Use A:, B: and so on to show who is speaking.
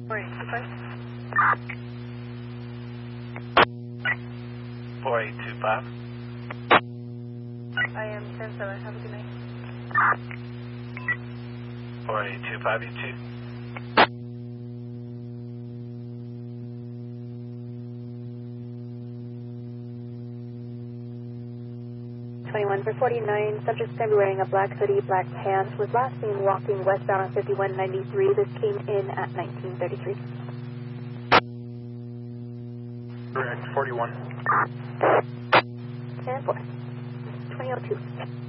A: 4825.
B: I am 10-7. Have a good night.
A: 4825, you too.
B: For 49, subject is going to be wearing a black hoodie, black pants, was last seen walking westbound on 5193. This came in at 1933.
A: Correct, 41.
B: 10-4. 2002.